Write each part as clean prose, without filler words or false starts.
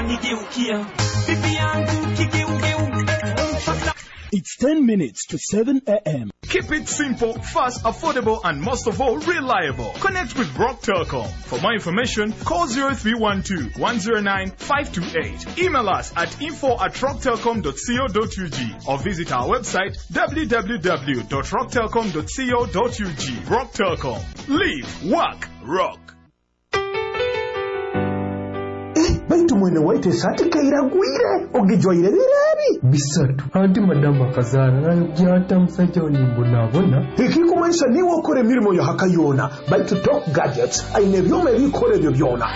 It's 10 minutes to 7 a.m. Keep it simple, fast, affordable, and most of all, reliable. Connect with Rock Telecom. For more information, call 0312-109-528. Email us at info@rocktelecom.co.ug or visit our website www.rocktelecom.co.ug. Rock Telecom. Live, work, rock. Baitu mwene waite sati kaira gwire ogijwaire birabi bisatu anti madama kazana nayo gyata musajja olimbo nabona ikikumanisha niwe okore mirimo ya hakayona baitu Top Gadgets aine byome bikore byo byona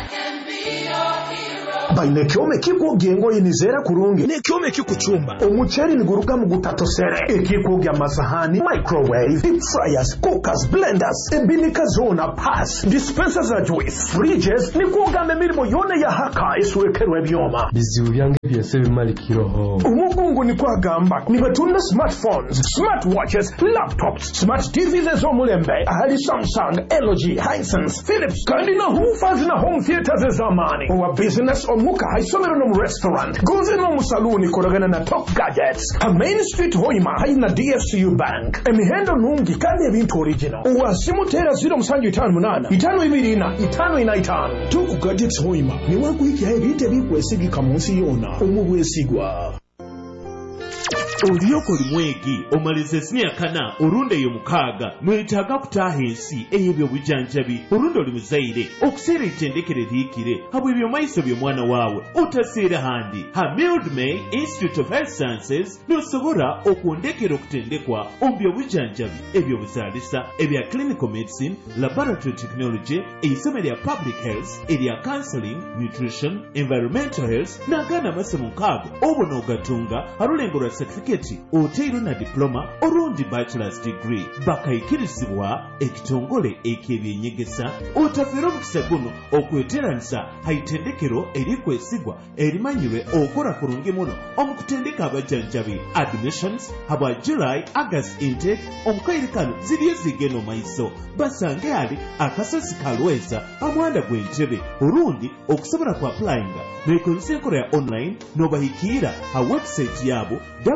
baine kyome kikugyengo yinizera kurungi Ne kyome kikuchumba omucheri niguruka mu gutatosere ekikugya masahani microwave deep fryers cookers blenders ebinika zona pass dispensers za juice fridges nikugambe mirimo yone ya haka iswekerwe byoma bizibu byange byese bimalikiroho umugungu ni kwagamba nibatunda smartphones smartwatches laptops smart TVs ezomulembe ahali Samsung LG Hisense Philips kandi na hoofers na home theaters zamani owa business muka haisomero no restaurant goze no musaluni koragana na Top Gadgets a Main Street Hoima haina DFCU Bank emihendo nungi kandi ebintu original uwa simutera 058 525 Top Gadgets Hoima ni wakuiki haibite bikwesigika munsi yona omubwesigwa Oliyoko limwegi omalize sinyakana orunde yo mukaaga mwetaaga kutaaha ensi ey'ebyo bujanjabi orunde oli muzaire okuseera ettendekere liikire habwe ebyo maiso by'omwana waawe otaseera handi ha Mildmay Institute of Health Sciences n'osobola okwondekera okutendekwa ombyo bujanjabi ebyo buzaalisa ebya clinical medicine laboratory technology eisomo lya public health erya counseling nutrition environmental health n'agaana amasomo nkaago obona ogatunga alulengo lwa certificate oteero na diploma orundi bachelor's degree bakayikirizibwa ekitongole eky'ebyenyegesa otafera omukisa guno okweteranisa haitendekero erikwesigwa erimanyirwe okola kurungi muno omukutendeka abajanjabi admissions habwa July August intake omukairikano ziriyo zigeno maiso basange ali akasosi kalweza amwanda gw'entebe orundi okusobola ku applyinga nekozesa enkola ya online n'obahikira ha website yabo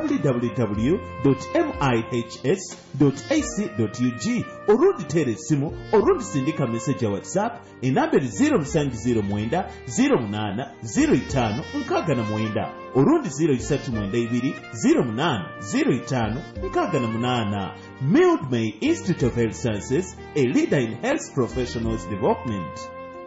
www.mihs.ac.ug orundi tere esimu orundi sindika message ya WhatsApp enamberi 0709 08 05 69 orundi 0392 08 05 68 Mildmay Institute of Health Sciences, a leader in health professionals development.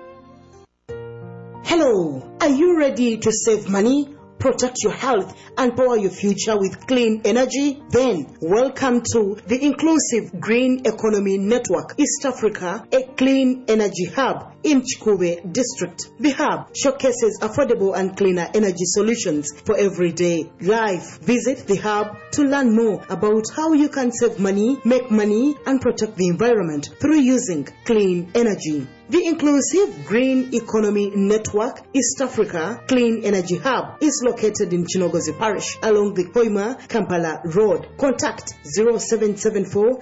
Hello, are you ready to save money, protect your health, and power your future with clean energy? Then, welcome to the Inclusive Green Economy Network East Africa, a clean energy hub in Chikube District. The hub showcases affordable and cleaner energy solutions for everyday life. Visit the hub to learn more about how you can save money, make money, and protect the environment through using clean energy. The Inclusive Green Economy Network East Africa Clean Energy Hub is located in Chinogozi Parish along the Hoima Kampala Road. Contact 0774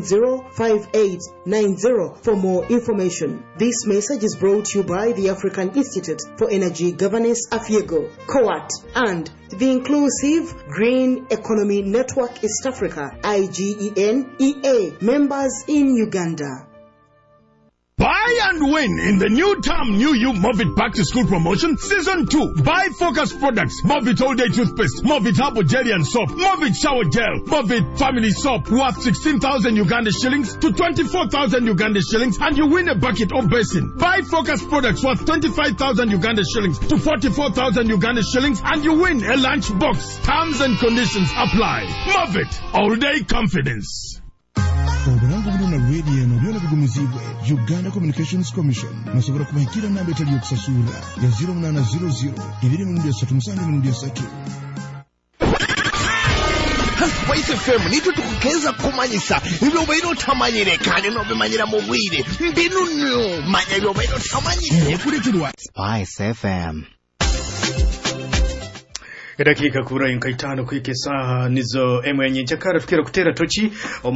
705890 for more information. This message is brought to you by the African Institute for Energy Governance, AFIEGO, COAT, and the Inclusive Green Economy Network East Africa, IGEN-EA, members in Uganda. Buy and win in the new term New You Movit Back to School promotion season 2. Buy Focus products, Movit All Day Toothpaste, Movit Herbal Jelly and Soap, Movit Shower Gel, Movit Family Soap worth 16,000 Uganda shillings to 24,000 Uganda shillings and you win a bucket or basin. Buy Focus products worth 25,000 Uganda shillings to 44,000 Uganda shillings and you win a lunch box. Terms and conditions apply. Movit All Day Confidence. Obulango buno na radio no byona bigumuzibwe Uganda Communications Commission musobora kubahikira namba etali yokusasula ya 0800 237 Voice FM nitwe tukukeza kumanyisa ibyo bayiro tamanyire kandi no bimanyira mu bwire mbinu no manya ibyo bayiro tamanyire kuretirwa Spice FM dakika kura inkaitano kwike saha nizo emwe nyenchakara tukira kutera tochi